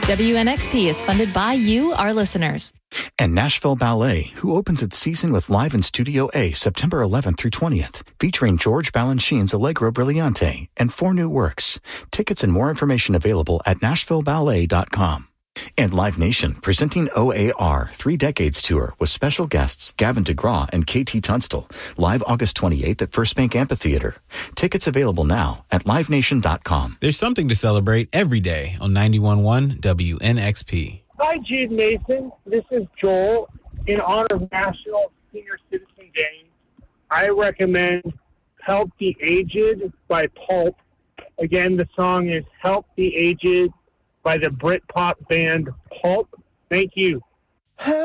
WNXP is funded by you, our listeners. And Nashville Ballet, who opens its season with Live in Studio A September 11th through 20th, featuring George Balanchine's Allegro Brillante and 4 new works. Tickets and more information available at NashvilleBallet.com. And Live Nation, presenting OAR 3 Decades Tour with special guests Gavin DeGraw and KT Tunstall, live August 28th at First Bank Amphitheater. Tickets available now at LiveNation.com. There's something to celebrate every day on 91.1 WNXP. Hi, Jude Mason. This is Joel. In honor of National Senior Citizen Day, I recommend Help the Aged by Pulp. Again, the song is Help the Aged by the Britpop band Pulp. Thank you.